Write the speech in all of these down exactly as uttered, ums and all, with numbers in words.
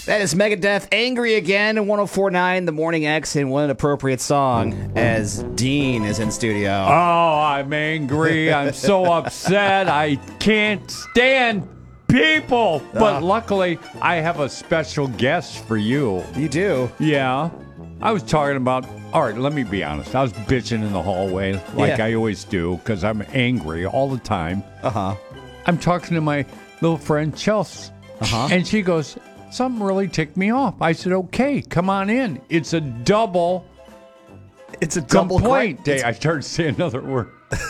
That is Megadeth, Angry Again, one oh four point nine, The Morning X, and what an appropriate song as Dean is in studio. Oh, I'm angry. I'm so upset. I can't stand people. But uh, luckily, I have a special guest for you. You do? Yeah. I was talking about, all right, let me be honest. I was bitching in the hallway like yeah. I always do because I'm angry all the time. Uh-huh. I'm talking to my little friend Chelsea. Uh-huh. And she goes, something really ticked me off. I said, okay, come on in. It's a double It's a double complaint cra- day. I started to say another word.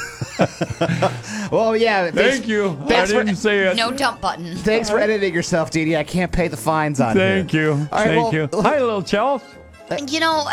Well, yeah. Thanks, Thank you. Thanks I didn't for, say it. No dump button. Thanks for editing yourself, Dee Dee. I can't pay the fines on Thank here. you. All right, Thank well, you. Hi, little Chelsea. You know,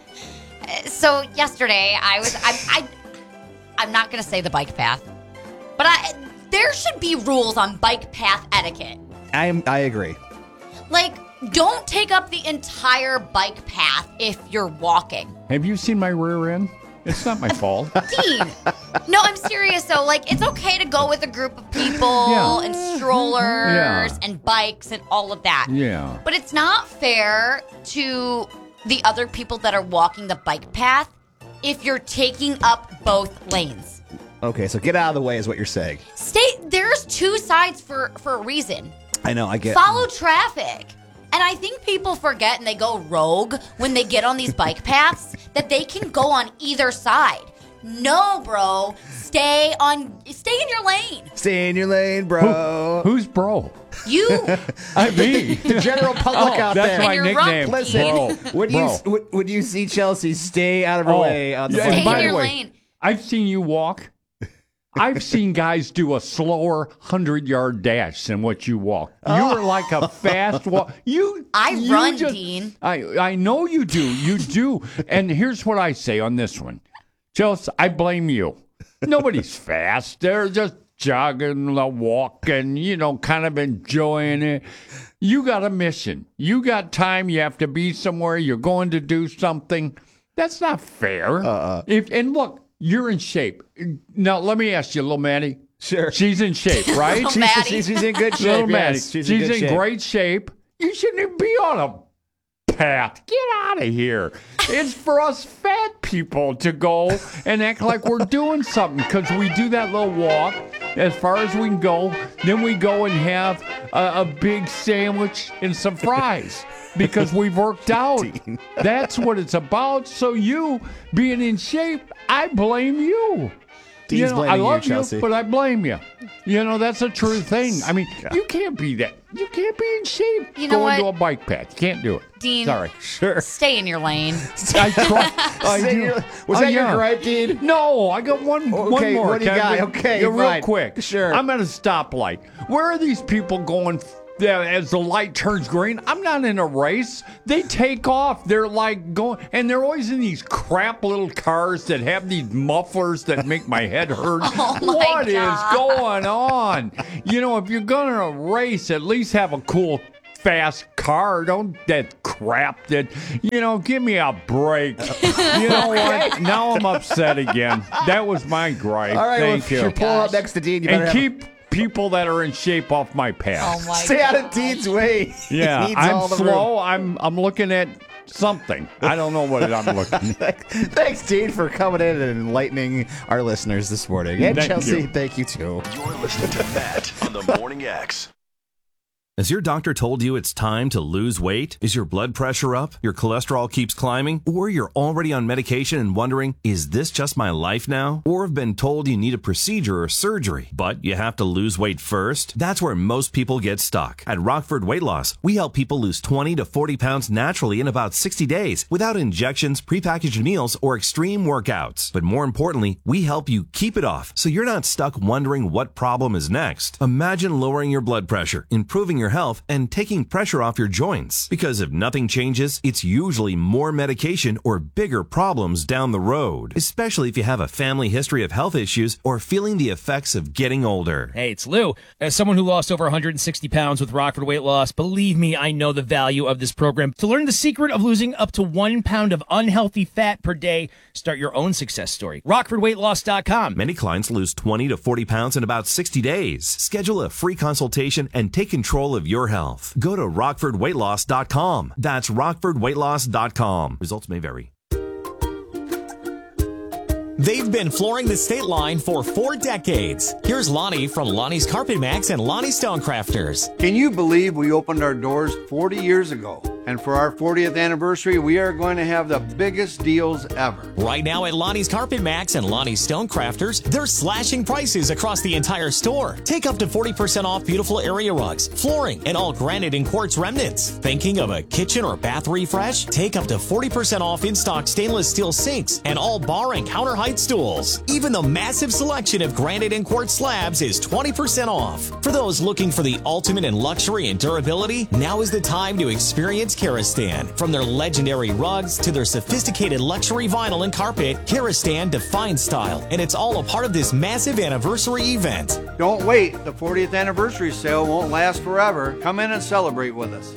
so yesterday I was, I, I, I'm not going to say the bike path, but I, there should be rules on bike path etiquette. I am. I agree. Like, don't take up the entire bike path if you're walking. Have you seen my rear end? It's not my fault. Dean. No, I'm serious though. Like, it's okay to go with a group of people Yeah. and strollers Yeah. and bikes and all of that. Yeah. But it's not fair to the other people that are walking the bike path if you're taking up both lanes. Okay, so get out of the way is what you're saying. Stay. There's two sides for, for a reason. I know, I get Follow traffic. And I think people forget and they go rogue when they get on these bike paths that they can go on either side. No, bro. Stay on. Stay in your lane. Stay in your lane, bro. Who, who's bro? You. I me. The general public Oh, out that's there. my And you're nickname. wrong, Listen, Bro. Would you Bro. would, would you see Chelsea stay out of her Oh, way on the yeah, bike and Stay by in the your way, lane. I've seen you walk. I've seen guys do a slower hundred-yard dash than what you walk. You Oh. are like a fast walk. You, I you run, just- Dean. I I know you do. You do. And here's what I say on this one, Chelsea. I blame you. Nobody's fast. They're just jogging, walking. You know, kind of enjoying it. You got a mission. You got time. You have to be somewhere. You're going to do something. That's not fair. Uh-uh. If and look. You're in shape. Now, let me ask you, little Maddie. Sure. She's in shape, right? Little She's, Maddie. she's, she's in good shape. Little Maddie. Yes, she's, She's in, good in shape. great shape. You shouldn't even be on a path. Get out of here. It's for us fat people to go and act like we're doing something because we do that little walk as far as we can go. Then we go and have a, a big sandwich and some fries. Because we've worked out. Dean. That's what it's about. So you being in shape, I blame you. Dean's you know, blaming I you, love you, Chelsea. but I blame you. You know, that's a true thing. I mean, you can't be that. You can't be in shape You know going what? to a bike path. You can't do it. Dean. Sorry. Sure. Stay in your lane. I try. I Stay in do. your- was Oh, that your yeah. gripe, Dean? No, I got one, one Okay, more. what do you Can I- got? Okay, yeah, real fine. quick. Sure. I'm at a stoplight. Where are these people going f- yeah, as the light turns green? I'm not in a race. They take off. They're like going, and they're always in these crap little cars that have these mufflers that make my head hurt. Oh, my What is God. going on? You know, if you're going to race, at least have a cool fast car. Don't that crap that, you know, give me a break. You know what? Now I'm upset again. That was my gripe. All right, Thank well, if you. you're pulling up next to Dean, you better And have keep people that are in shape off my path. Oh my stay out of God. Dean's way. He Yeah, needs all I'm the slow. I'm I'm looking at something. I don't know what I'm looking at. room. Thanks, Dean, for coming in and enlightening our listeners this morning. And Thank Chelsea, you. thank you too. You're listening to Matt on the Morning X. Has your doctor told you it's time to lose weight? Is your blood pressure up? Your cholesterol keeps climbing? Or you're already on medication and wondering, is this just my life now? Or have been told you need a procedure or surgery, but you have to lose weight first? That's where most people get stuck. At Rockford Weight Loss, we help people lose twenty to forty pounds naturally in about sixty days without injections, prepackaged meals, or extreme workouts. But more importantly, we help you keep it off so you're not stuck wondering what problem is next. Imagine lowering your blood pressure, improving your health, and taking pressure off your joints. Because if nothing changes, it's usually more medication or bigger problems down the road, especially if you have a family history of health issues or feeling the effects of getting older. Hey, it's Lou. As someone who lost over one hundred sixty pounds with Rockford Weight Loss, believe me, I know the value of this program. To learn the secret of losing up to one pound of unhealthy fat per day, start your own success story. rockford weight loss dot com. Many clients lose twenty to forty pounds in about sixty days. Schedule a free consultation and take control control of your health. Go to rockford weight loss dot com. That's rockford weight loss dot com. Results may vary. They've been flooring the state line for four decades. Here's Lonnie from Lonnie's Carpet Max and Lonnie Stonecrafters. Can you believe we opened our doors forty years ago? And for our fortieth anniversary, we are going to have the biggest deals ever. Right now at Lonnie's Carpet Max and Lonnie's Stonecrafters, they're slashing prices across the entire store. Take up to forty percent off beautiful area rugs, flooring, and all granite and quartz remnants. Thinking of a kitchen or bath refresh? Take up to forty percent off in-stock stainless steel sinks and all bar and counter height stools. Even the massive selection of granite and quartz slabs is twenty percent off. For those looking for the ultimate in luxury and durability, now is the time to experience Karastan. From their legendary rugs to their sophisticated luxury vinyl and carpet, Karastan defines style, and it's all a part of this massive anniversary event. Don't wait. The fortieth anniversary sale won't last forever. Come in and celebrate with us.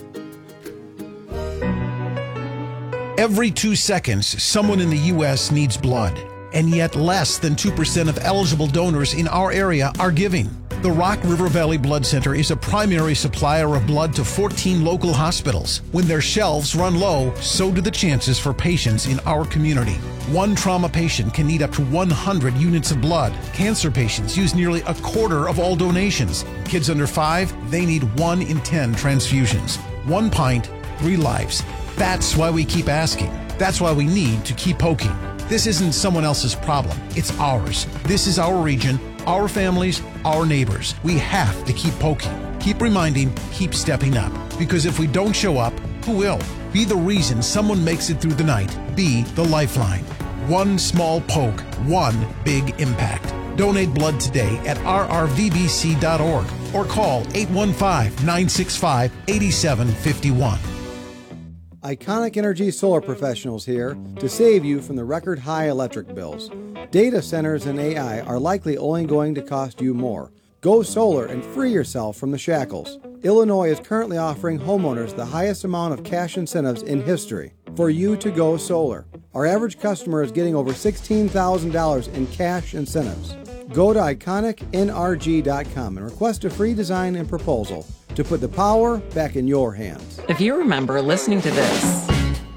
Every two seconds, someone in the U S needs blood, and yet less than two percent of eligible donors in our area are giving. The Rock River Valley Blood Center is a primary supplier of blood to fourteen local hospitals. When their shelves run low, so do the chances for patients in our community. One trauma patient can need up to one hundred units of blood. Cancer patients use nearly a quarter of all donations. Kids under five, they need one in ten transfusions. One pint, three lives. That's why we keep asking. That's why we need to keep poking. This isn't someone else's problem. It's ours. This is our region, our families, our neighbors. We have to keep poking, keep reminding, keep stepping up. Because if we don't show up, who will? Be the reason someone makes it through the night. Be the lifeline. One small poke, one big impact. Donate blood today at r r v b c dot org or call eight one five, nine six five, eight seven five one. Iconic Energy Solar Professionals here to save you from the record high electric bills. Data centers and A I are likely only going to cost you more. Go solar and free yourself from the shackles. Illinois is currently offering homeowners the highest amount of cash incentives in history for you to go solar. Our average customer is getting over sixteen thousand dollars in cash incentives. Go to iconic n r g dot com and request a free design and proposal to put the power back in your hands. If you remember listening to this,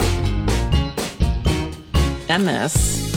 and this,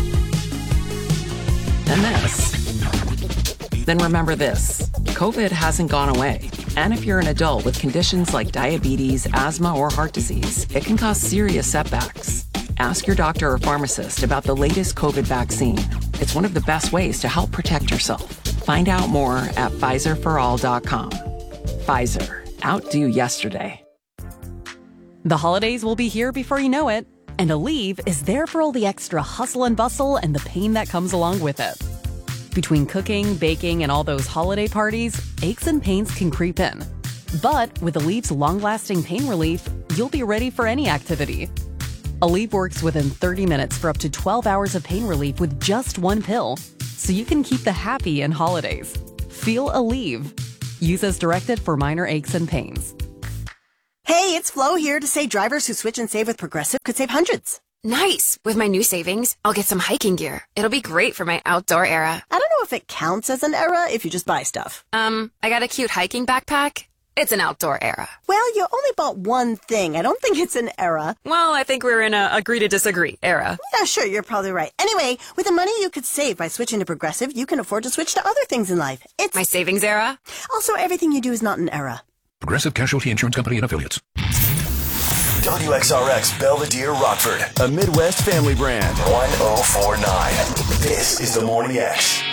and this, then remember this. COVID hasn't gone away. And if you're an adult with conditions like diabetes, asthma, or heart disease, it can cause serious setbacks. Ask your doctor or pharmacist about the latest COVID vaccine. It's one of the best ways to help protect yourself. Find out more at Pfizer for all dot com. Pfizer. Outdo yesterday. The holidays will be here before you know it, and Aleve is there for all the extra hustle and bustle and the pain that comes along with it. Between cooking, baking, and all those holiday parties, aches and pains can creep in. But with Aleve's long-lasting pain relief, you'll be ready for any activity. Aleve works within thirty minutes for up to twelve hours of pain relief with just one pill, so you can keep the happy in holidays. Feel Aleve. Use as directed for minor aches and pains. Hey, it's Flo here to say drivers who switch and save with Progressive could save hundreds. Nice! With my new savings, I'll get some hiking gear. It'll be great for my outdoor era. I don't know if it counts as an era if you just buy stuff. Um, I got a cute hiking backpack. It's an outdoor era. Well, you only bought one thing. I don't think it's an era. Well, I think we're in a agree to disagree era. Yeah, sure, you're probably right. Anyway, with the money you could save by switching to Progressive, you can afford to switch to other things in life. It's my savings era. Also, everything you do is not an era. Progressive Casualty Insurance Company and Affiliates. W X R X Belvedere Rockford, a Midwest family brand. one oh four point nine. This is the Morning X.